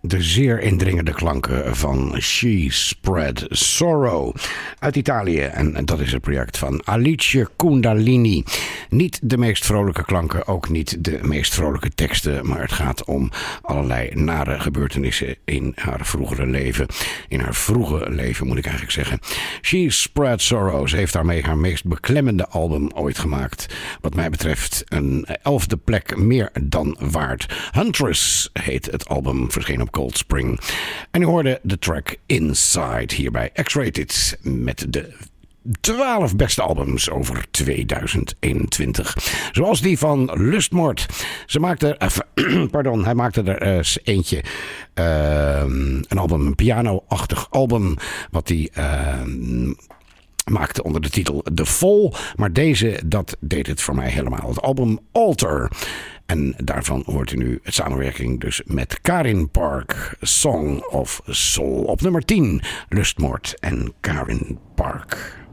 De zeer indringende klanken van She Spread Sorrow uit Italië. En dat is het project van Alice Kundalini. Niet de meest vrolijke klanken, ook niet de meest vrolijke teksten. Maar het gaat om allerlei nare gebeurtenissen in haar vroegere leven. In haar vroege leven moet ik eigenlijk zeggen. She Spread Sorrow. Ze heeft daarmee haar meest beklemmende album ooit gemaakt. Wat mij betreft een 11e plek meer dan waard. Huntress heet het album, verscheen op Cold Spring. En u hoorde de track Inside hier bij X-Rated met de 12 beste albums over 2021. Zoals die van Lustmoord. Hij maakte er eentje. Een album, een piano-achtig album. Wat hij maakte onder de titel The Fall. Maar deze, dat deed het voor mij helemaal. Het album Alter. En daarvan hoort u nu het samenwerking dus met Karin Park. Song of Soul. Op nummer 10. Lustmoord en Karin Park.